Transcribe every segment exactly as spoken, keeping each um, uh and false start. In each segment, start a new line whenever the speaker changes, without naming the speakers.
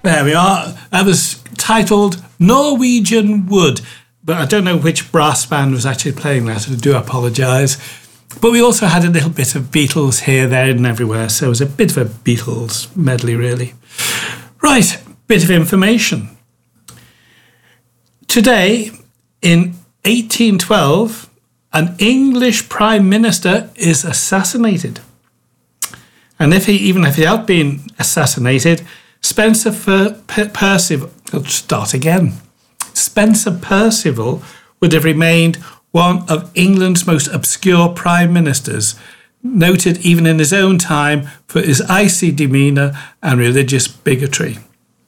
There we are. That was titled Norwegian Wood, but I don't know which brass band was actually playing that, so I do apologise. But we also had a little bit of Beatles here, there and everywhere, so it was a bit of a Beatles medley, really. Right, bit of information. Today, in eighteen twelve, an English Prime Minister is assassinated. And if he, even if he had been assassinated, Spencer Fer- per- Percival, let's start again. Spencer Perceval would have remained one of England's most obscure prime ministers, noted even in his own time for his icy demeanour and religious bigotry.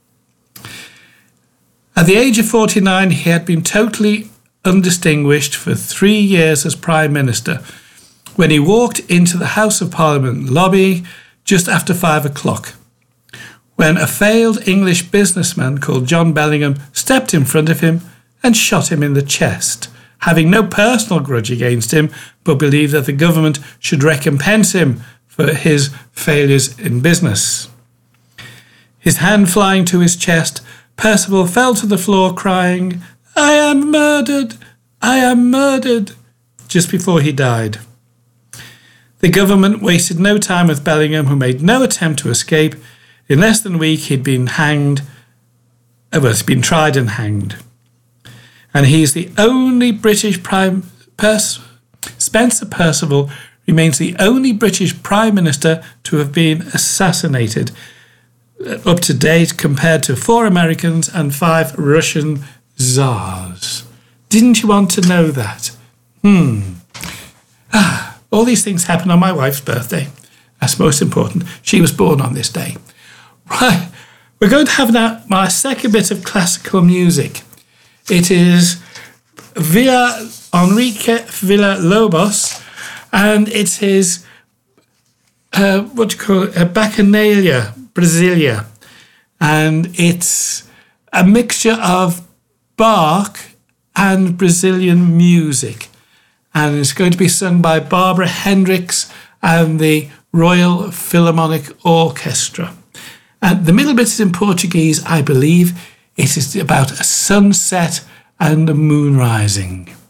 At the age of forty-nine, he had been totally undistinguished for three years as Prime Minister when he walked into the House of Parliament lobby just after five o'clock, when a failed English businessman called John Bellingham stepped in front of him and shot him in the chest, having no personal grudge against him, but believed that the government should recompense him for his failures in business. His hand flying to his chest, Percival fell to the floor crying, "I am murdered! I am murdered!" just before he died. The government wasted no time with Bellingham, who made no attempt to escape. In less than a week, he'd been hanged, well, he's been tried and hanged. And he's the only British Prime... Pers- Spencer Perceval remains the only British Prime Minister to have been assassinated, up to date, compared to four Americans and five Russian Tsars. Didn't you want to know that? Hmm. Ah, all these things happen on my wife's birthday. That's most important. She was born on this day. Right. We're going to have now my second bit of classical music. It is Villa Enrique Villa-Lobos, and it's his, uh, what do you call it, a Bacchanalia, Brasilia. And it's a mixture of Bach and Brazilian music. And it's going to be sung by Barbara Hendricks and the Royal Philharmonic Orchestra. And the middle bit is in Portuguese, I believe. It is about a sunset and a moon rising.